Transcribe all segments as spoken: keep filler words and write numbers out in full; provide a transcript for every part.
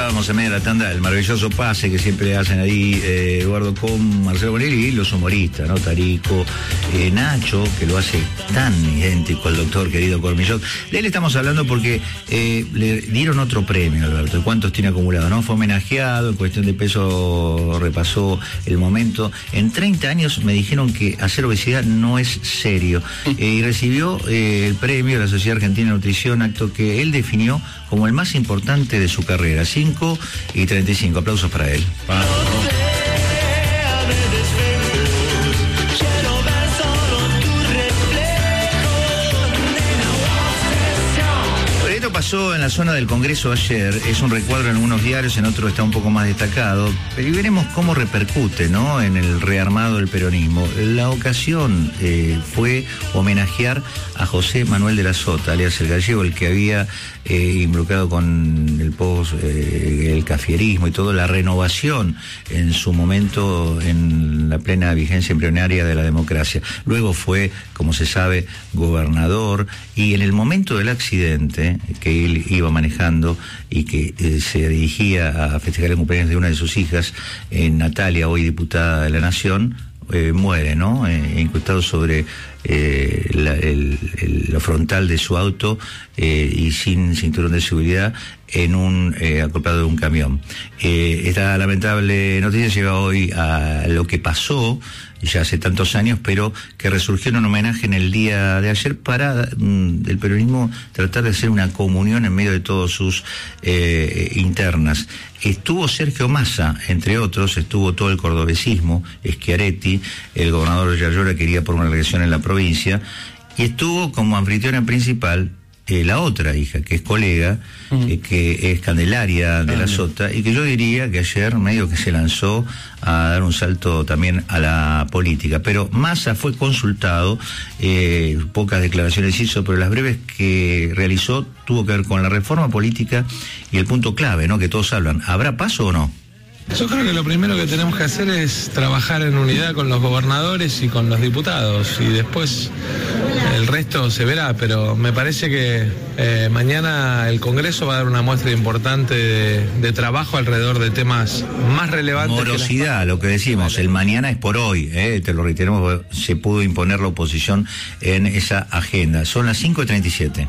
Hablábamos en medio de la tanda del maravilloso pase que siempre hacen ahí eh, Eduardo con Marcelo Bonelli y los humoristas, ¿no? Tarico, eh, Nacho, que lo hace tan idéntico al doctor querido Cormillot. De él estamos hablando porque eh, le dieron otro premio, Alberto. ¿Cuántos tiene acumulado, no? Fue homenajeado, en cuestión de peso repasó el momento. En treinta años me dijeron que hacer obesidad no es serio. Eh, y recibió eh, el premio de la Sociedad Argentina de Nutrición, acto que él definió como el más importante de su carrera. cinco y treinta y cinco. Aplausos para él. Wow. Pasó en la zona del Congreso ayer, es un recuadro en algunos diarios, en otros está un poco más destacado, pero y veremos cómo repercute, ¿no?, en el rearmado del peronismo. La ocasión eh, fue homenajear a José Manuel de la Sota, alias el Gallego, el que había eh, involucrado con el post, eh, el cafierismo y toda la renovación en su momento en la plena vigencia embrionaria de la democracia. Luego fue, como se sabe, gobernador, y en el momento del accidente que él iba manejando y que eh, se dirigía a festejar el cumpleaños de una de sus hijas, eh, Natalia, hoy diputada de la Nación, eh, muere, ¿no? Eh, incrustado sobre eh, la, el, el, la frontal de su auto eh, y sin cinturón de seguridad en un eh, acoplado de un camión. Eh, esta lamentable noticia llega hoy a lo que pasó ya hace tantos años, pero que resurgió en un homenaje en el día de ayer para mm, el peronismo tratar de hacer una comunión en medio de todos sus eh, internas. Estuvo Sergio Massa, entre otros, estuvo todo el cordobesismo, Schiaretti, el gobernador de Ayora quería por una elección en la provincia, y estuvo como anfitriona principal Eh, la otra hija, que es colega, uh-huh. eh, que es Candelaria de ah, la Sota, y que yo diría que ayer medio que se lanzó a dar un salto también a la política. Pero Massa fue consultado, eh, pocas declaraciones hizo, pero las breves que realizó tuvo que ver con la reforma política y el punto clave, ¿no?, que todos hablan. ¿Habrá paso o no? Yo creo que lo primero que tenemos que hacer es trabajar en unidad con los gobernadores y con los diputados, y después el resto se verá, pero me parece que eh, mañana el Congreso va a dar una muestra importante de, de trabajo alrededor de temas más relevantes. Morosidad, que las... lo que decimos, el mañana es por hoy, eh, te lo reiteramos, se pudo imponer la oposición en esa agenda. Son las cinco y treinta y siete.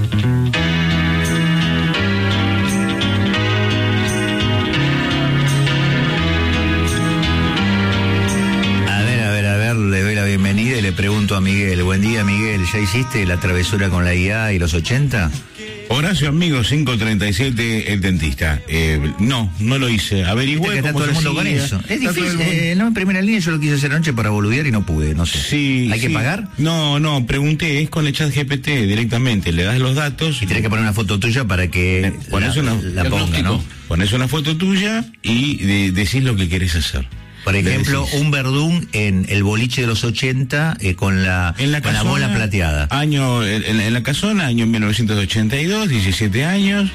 Pregunto a Miguel. Buen día, Miguel. ¿Ya hiciste la travesura con la I A y los ochenta? Horacio, amigo, cinco treinta y siete, el dentista. Eh, no, no lo hice. Averigüé. Que está todo el mundo con eso. Es difícil. Eh, no, en primera línea yo lo quise hacer anoche para boludear y no pude, no sé. Sí. ¿Hay sí. que pagar? No, no, pregunté, es con el chat G P T directamente. Le das los datos. Y tenés que poner una foto tuya para que eh, la, una, la ponga, ¿no? Pones una foto tuya y de, decís lo que querés hacer. Por ejemplo, un Verdún en el boliche de los ochenta eh, con, la, en la, con casona, la bola plateada. Año, en, en la casona, año mil novecientos ochenta y dos, diecisiete años.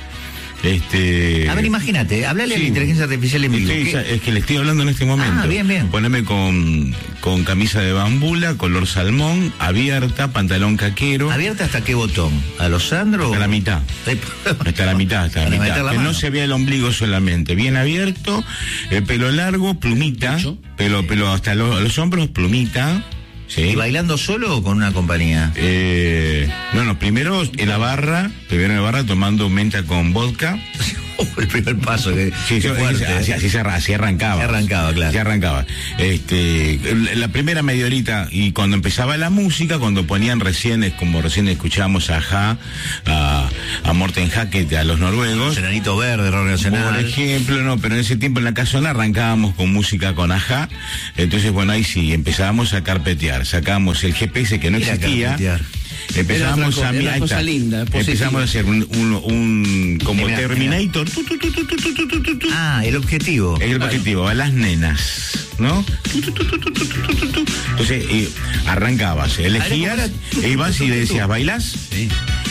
Este... A ver, imagínate, hablale sí. a la inteligencia artificial en vivo. Estoy, es que le estoy hablando en este momento. Ah, bien, bien. Poneme con, con camisa de bambula, color salmón, abierta, pantalón caquero. ¿Abierta hasta qué botón? ¿A los Sandro? Hasta la mitad. Hasta la mitad, hasta la mitad. Que no se vea el ombligo solamente. Bien abierto, el pelo largo, plumita. Pelo, pelo hasta los, los hombros, plumita. ¿Sí? ¿Y bailando solo o con una compañía? Eh, no, no, primero en la barra, primero en la barra tomando menta con vodka. El primer paso que, sí, que fuerte, así, así, se, así arrancaba. Se arrancaba, claro. Se arrancaba. Este, la primera media horita, y cuando empezaba la música, cuando ponían recién, como recién escuchamos a Ja, a, a Morten Hackett, a los noruegos. Enanito Verde, Rock Nacional. Por ejemplo, no, pero en ese tiempo en la casona arrancábamos con música con Ajá. Entonces, bueno, ahí sí, empezábamos a carpetear. Sacamos el G P S que no existía. Empezamos a mirar cosa linda, empezamos a hacer un, un, un como mira, Terminator. Tu, tu, tu, tu, tu, tu, tu, tu, tu. Ah, el objetivo. El vale. objetivo, a las nenas, ¿no? Tu, tu, tu, tu, tu, tu, tu, tu. Entonces eh, arrancabas, elegías, e ibas y le decías, ¿bailás? Sí.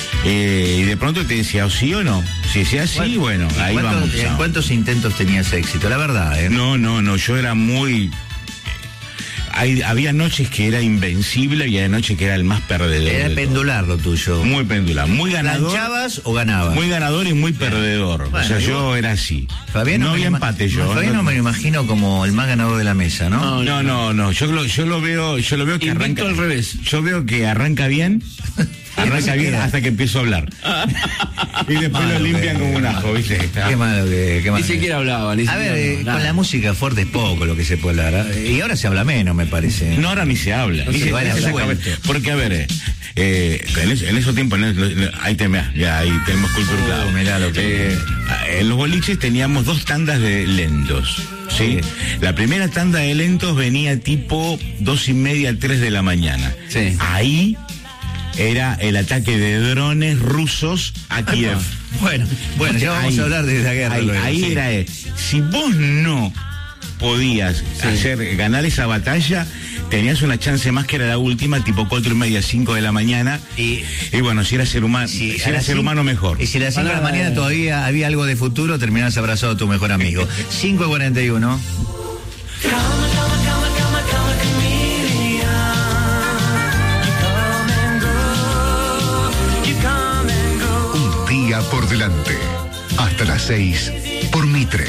Eh, y de pronto te decía, ¿o sí o no? Si sea así, bueno, ahí cuántos, vamos. ¿En cuántos intentos tenías éxito? La verdad, ¿eh? No, no, no, yo era muy... hay, había noches que era invencible y había noches que era el más perdedor. Era pendular lo tuyo. Muy pendular, muy ganador. ¿Planchabas o ganabas? Muy ganador y muy perdedor. Bueno, o sea, yo era así. Fabián no no había empate yo. Fabián no me lo imagino como el más ganador de la mesa, ¿no? No, no, no. Yo lo, yo lo veo, yo lo veo que Invento arranca al revés. Yo veo que arranca bien. Arranca bien hasta que empiezo a hablar. Y después Malo lo limpian que- como un ajo, ¿viste? Qué malo que... Qué Ni malo que- siquiera hablaba. Ni A ver, siquiera eh, hablaba. con la música fuerte es poco lo que se puede hablar. ¿eh? Y ahora se habla menos, me parece. No, ahora ni se habla. No Ni se se- vale ni se hablar. sabe. Porque, a ver, eh, eh, en, eso, en esos tiempos, en eso- ahí, te, ya, ahí tenemos cultura. Oh, claro. mirá lo que- Eh, en los boliches teníamos dos tandas de lentos. ¿sí? La primera tanda de lentos venía tipo dos y media, tres de la mañana. Sí. Ahí era el ataque de drones rusos a Kiev. Bueno, bueno, ya vamos Ahí- a hablar de la guerra. Ahí, luego, ahí sí. era, eh, si vos no podías hacer ganar esa batalla, tenías una chance más que era la última, tipo cuatro y media, cinco de la mañana. Y- Y, bueno, si era ser humano, Sí, si a era las ser cinco- humano mejor. Y si a las cinco de la mañana todavía había algo de futuro, terminás abrazado a tu mejor amigo. cinco y cuarenta y uno. Un día por delante. Hasta las seis por Mitre.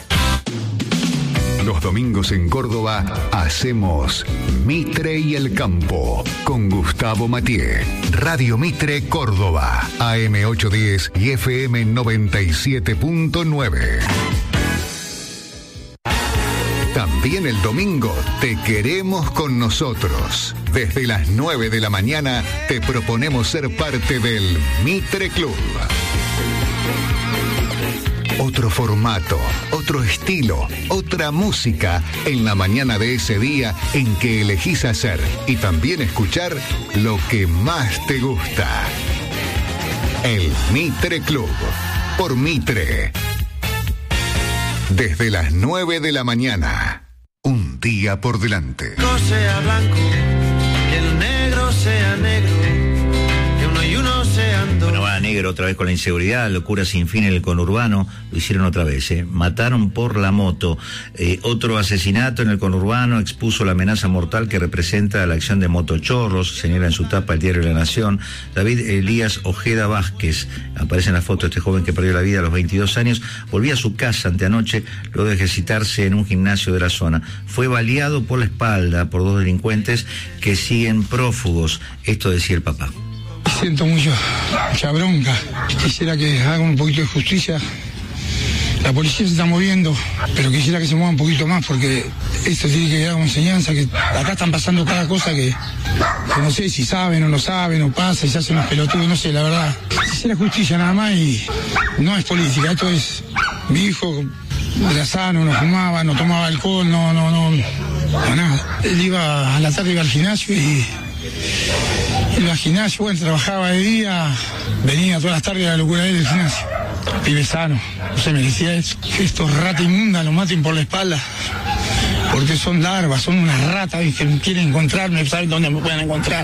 Los domingos en Córdoba hacemos Mitre y el Campo con Gustavo Matié. Radio Mitre Córdoba, A M ochocientos diez y F M noventa y siete punto nueve. También el domingo te queremos con nosotros. Desde las nueve de la mañana te proponemos ser parte del Mitre Club. Otro formato, otro estilo, otra música en la mañana de ese día en que elegís hacer y también escuchar lo que más te gusta. El Mitre Club, por Mitre. Desde las nueve de la mañana, un día por delante. blanco sea blanco, que el negro sea negro, que uno y uno sean dos. Bueno, va negro otra vez con la inseguridad, locura sin fin en el conurbano, lo hicieron otra vez, ¿eh? Mataron por la moto. Eh, otro asesinato en el conurbano expuso la amenaza mortal que representa la acción de motochorros, señala en su tapa el diario La Nación. David Elías Ojeda Vázquez, aparece en la foto este joven que perdió la vida a los veintidós años, volvía a su casa anteanoche luego de ejercitarse en un gimnasio de la zona. Fue baleado por la espalda por dos delincuentes que siguen prófugos. Esto decía el papá. Siento mucho, mucha bronca. Quisiera que hagan un poquito de justicia. La policía se está moviendo, pero quisiera que se mueva un poquito más porque esto tiene que quedar como enseñanza, que acá están pasando cada cosa que, que no sé si saben o no saben o pasa y se hacen los pelotudos, no sé, la verdad. Quisiera justicia nada más y no es política, esto es mi hijo, era sano, no fumaba, no tomaba alcohol, no, no, no, no nada. Él iba a la tarde, iba al gimnasio y iba al gimnasio, bueno, trabajaba de día, venía todas las tardes a la locura de él del gimnasio. Pibe sano, no se merecía eso. Que estos ratas inmundas lo maten por la espalda. Porque son larvas, son unas ratas y que quieren encontrarme, saben dónde me pueden encontrar.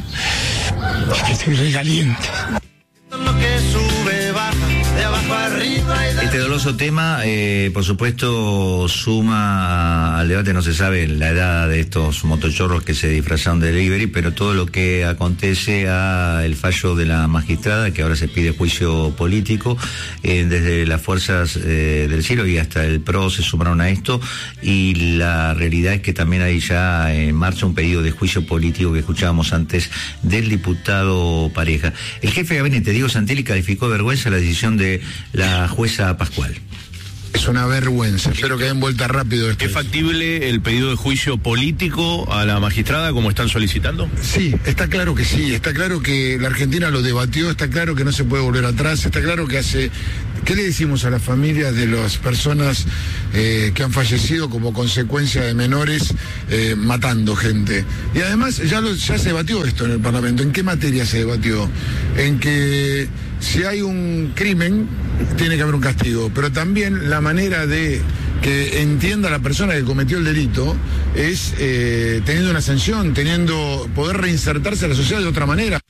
Que estoy re caliente. Lo que sube, baja, de abajo arriba y de... Este doloroso tema, eh, por supuesto, suma al debate, no se sabe la edad de estos motochorros que se disfrazaron de delivery, pero todo lo que acontece a el fallo de la magistrada, que ahora se pide juicio político, eh, desde las fuerzas eh, del cielo y hasta el P R O se sumaron a esto, y la realidad es que también hay ya en marcha un pedido de juicio político que escuchábamos antes del diputado Pareja. El jefe de gabinete, Diego Santilli, calificó de vergüenza la decisión de la jueza Pascual. Es una vergüenza. Espero que den vuelta rápido esto. ¿Es factible el pedido de juicio político a la magistrada como están solicitando? Sí, está claro que sí. Está claro que la Argentina lo debatió. Está claro que no se puede volver atrás. Está claro que hace... ¿Qué le decimos a las familias de las personas eh, que han fallecido como consecuencia de menores eh, matando gente? Y además ya, lo, ya se debatió esto en el Parlamento. ¿En qué materia se debatió? En que si hay un crimen, tiene que haber un castigo. Pero también la manera de que entienda la persona que cometió el delito es eh, teniendo una sanción, teniendo poder reinsertarse a la sociedad de otra manera.